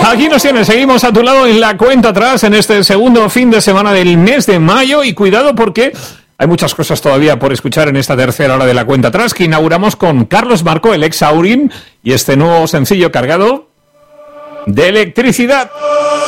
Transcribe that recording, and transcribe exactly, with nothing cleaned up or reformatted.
Aquí nos tienes, seguimos a tu lado en la cuenta atrás en este segundo fin de semana del mes de mayo y cuidado porque hay muchas cosas todavía por escuchar en esta tercera hora de la cuenta atrás que inauguramos con Carlos Marco, el ex Aurin, y este nuevo sencillo cargado de electricidad.